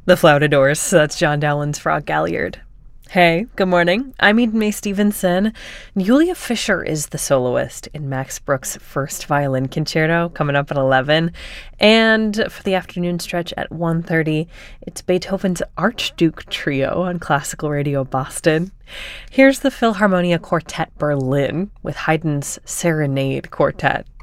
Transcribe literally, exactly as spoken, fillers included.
The Flautadors, that's John Dowland's Frog Galliard. Hey, good morning. I'm Eden Mae Stevenson. Yulia Fischer is the soloist in Max Bruch's First Violin Concerto, coming up at eleven. And for the afternoon stretch at one thirty, it's Beethoven's Archduke Trio on Classical Radio Boston. Here's the Philharmonia Quartet Berlin with Haydn's Serenade Quartet.